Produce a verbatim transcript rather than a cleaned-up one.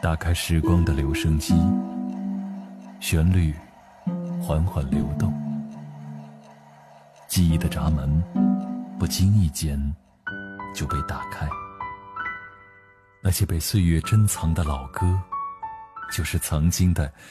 打开时光的留声机，旋律缓缓流动，记忆的闸门不经意间就被打开。那些被岁月珍藏的老歌，就是曾经的